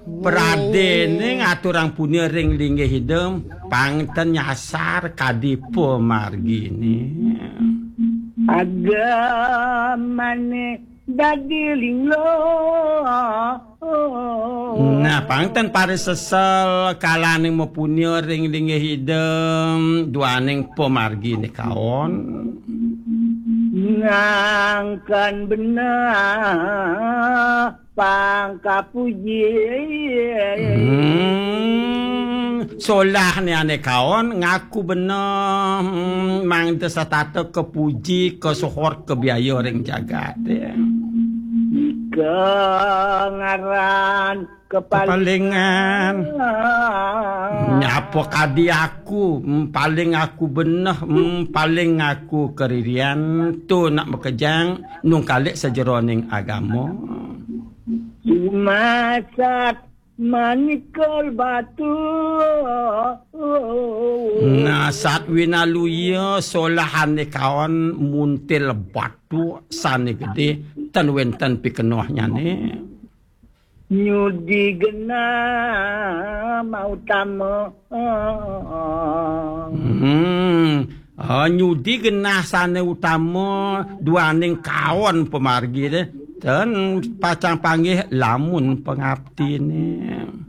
Pradene ngaturang punya ring linggih hidem pangten nyasar kadi pemargine. Agamane dadi linglo. Nah, pangten pare sesel kalaning mau punya ring linggih hidem duaning pemargine kaon. Ngangkan benar pangka puji. Solah ni ane kawan ngaku benar mang desa tata kepuji kesuhor kebiaya ring jagat ya. Kengaran kepalingan nyapa kadi aku paling aku benar paling aku keririan tu nak bekejang nung kalik sejeroning agama masak manikol batu. Nah saat winaluya solahan ni kawan muntil batu sani gede tan wenten pikenohnya ni nyudi gena mau tamo. Nyudi genah sana utama duaning kawan pemargi deh dan pacang panggih lamun pengabdi ni.